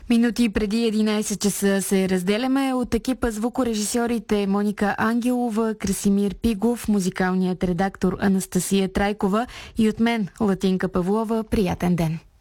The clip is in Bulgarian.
Минути преди 11 часа се разделяме от екипа звукорежисьорите Моника Ангелова, Красимир Пигов, музикалният редактор Анастасия Трайкова и от мен, Латинка Павлова. Приятен ден!